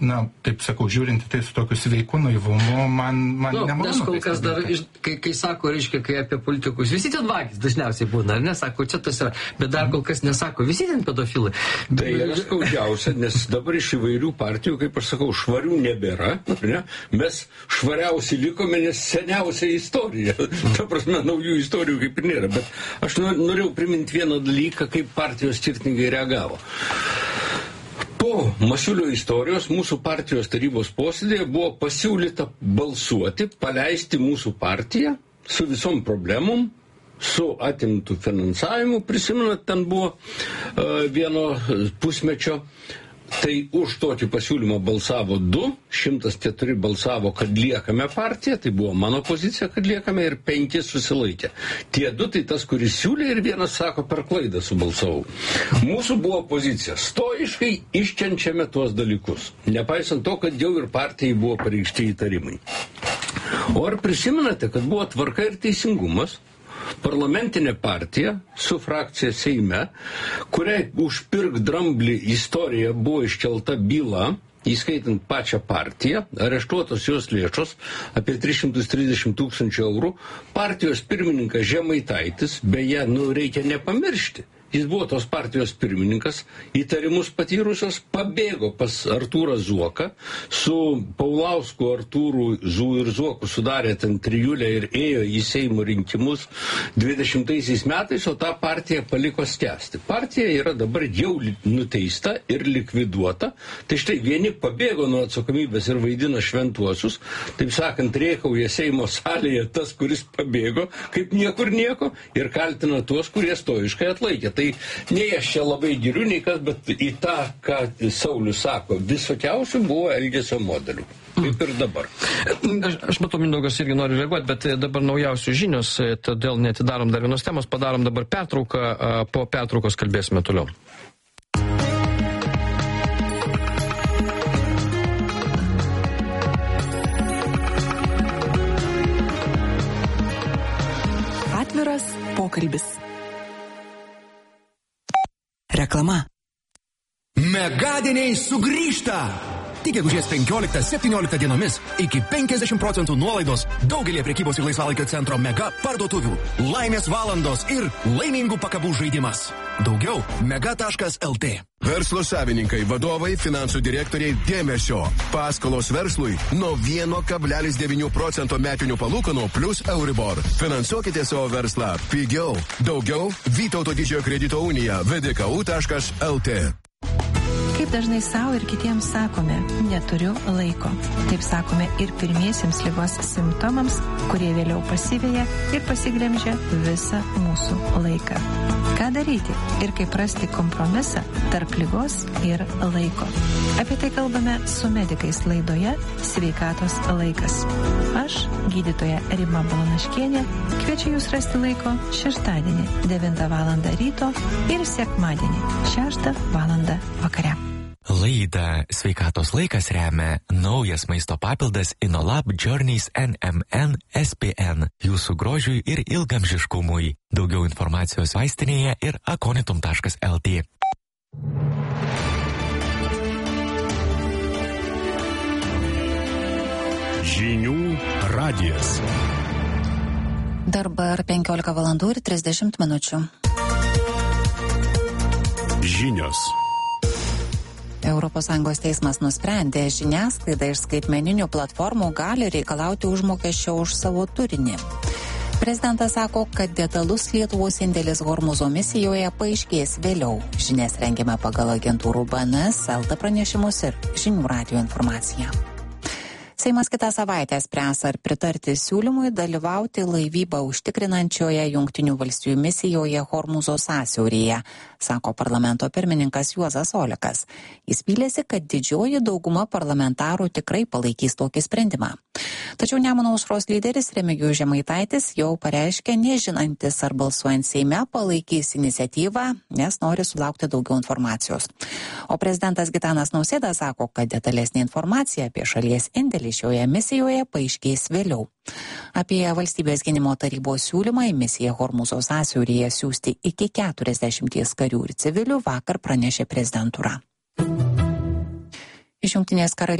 taip sakau, žiūrint tai su tokiu sveiku naivumu, man nemalonu. Nes kol kas dar, kai sako, reiškia, kai apie politikus, visi ten vagys dažniausiai būna, ar nesako, čia tas yra, bet dar kol kas nesako, visi ten pedofilai. Tai yra skaudžiausia, nes dabar iš įvairių partijų, kaip aš sakau, švarių nebėra, ne? Mes švariausi likome, nes seniausia istorija. Ta prasme, naujų istorijų kaip ir nėra, bet aš norėjau priminti vieną dalyką, kaip partijos skirtingai reagavo. Po Masiulio istorijos mūsų partijos tarybos posėdėje buvo pasiūlyta balsuoti, paleisti mūsų partiją su visom problemom, su atimtų finansavimu, prisimenat, ten buvo vieno pusmečio. Tai už tokį pasiūlymą balsavo 2, 104 balsavo, kad liekame partiją, tai buvo mano pozicija, kad liekame, ir 5 susilaikė. Tie 2 tai tas, kuris siūlė, ir vienas sako, per klaidą subalsavau. Mūsų buvo pozicija, stoiškai iškenčiame tuos dalykus, nepaisant to, kad jau ir partijai buvo pareikšti įtarimai. O ar prisimenate, kad buvo Tvarka ir teisingumas, parlamentinė partija su frakcija Seime, kuriai užpirk dramblį istorija buvo iškelta byla, įskaitant pačią partiją, areštuotos jos lėšos apie 330 000 eurų, partijos pirmininkas Žemaitaitis, beje, reikia nepamiršti. Jis buvo tos partijos pirmininkas, įtarimus patyrusios, pabėgo pas Artūrą Zuoką, su Paulausku, Artūru ir Zuoku sudarė ten trijulę ir ėjo į Seimo rinkimus 20 metais, o tą partiją paliko skęsti. Partija yra dabar jau nuteista ir likviduota, tai štai vieni pabėgo nuo atsakomybės ir vaidina šventuosius, taip sakant, rėkauja Seimo salėje tas, kuris pabėgo, kaip niekur nieko, ir kaltina tuos, kurie stoiškai atlaikė. Tai nei aš čia labai giriu, nei kas, bet į tą, ką Saulius sako, visokiausių buvo elgesio modelių. Kaip ir dabar. Aš matau, Mindaugas irgi nori reaguoti, bet dabar naujausių žinios, todėl netidarom dar vienos temos, padarom dabar pertrauką, po pertraukos kalbėsime toliau. Atviras pokalbis. Reklama. Megadieniai sugrįžta! Tik gegužės 15-17 dienomis iki 50% nuolaidos daugelį prekybos ir laisvalaikio centro Mega parduotuvių. Laimės valandos ir laimingų pakabų žaidimas. Daugiau mega.lt. Verslo savininkai, vadovai, finansų direktoriai, dėmesio. Paskolos verslui nuo 1,9% metinių palūkanų plus Euribor. Finansuokite savo verslą pigiau. Daugiau Vytauto Didžiojo kredito unija vdku.lt. Kaip dažnai savo ir kitiems sakome, neturiu laiko. Taip sakome ir pirmiesiems ligos simptomams, kurie vėliau pasiveja ir pasiglemžia visą mūsų laiką. Ką daryti ir kaip rasti kompromisą tarp ligos ir laiko? Apie tai kalbame su medikais laidoje Sveikatos laikas. Aš, gydytoja Rima Balanaškienė, kviečiu jūs rasti laiko šeštadienį 9 val. Ryto ir sekmadienį 6 val. Vakare. Laidą Sveikatos laikas remia naujas maisto papildas InnoLab Journeys NMN SPN jūsų grožiui ir ilgamžiškumui. Daugiau informacijos vaistinėje ir akonitum.lt. Žinių radijas. Dabar 15 valandų ir 30 minučių. Žinios. ES teismas nusprendė, žiniasklaida iš skaitmeninių platformų gali reikalauti užmokesčio už savo turinį. Prezidentas sako, kad detalus Lietuvos indėlis Hormūzo misijoje paaiškės vėliau. Žinias rengiame pagal agentūrų BNS, LT pranešimus ir Žinių radijo informaciją. Seimas kitą savaitę spręs, ar pritarti siūlymui dalyvauti laivybą užtikrinančioje Jungtinių valstijų misijoje Hormūzo sąsiauryje, sako parlamento pirmininkas Juozas Olekas. Jis vylėsi, kad didžioji dauguma parlamentarų tikrai palaikys tokį sprendimą. Tačiau Nemuno aušros lyderis Remigijus Žemaitaitis jau pareiškė, nežinantis, ar balsuojant Seime palaikys iniciatyvą, nes nori sulaukti daugiau informacijos. O prezidentas Gitanas Nausėda sako, kad detalesnė informacija apie šalies indėlį šioje misijoje paaiškės vėliau. Apie valstybės gynimo tarybos siūlymą į misiją Hormūzo sąsiauryje siųsti iki 40 karių ir civilių vakar pranešė prezidentūra. Iš Jungtinės karalystės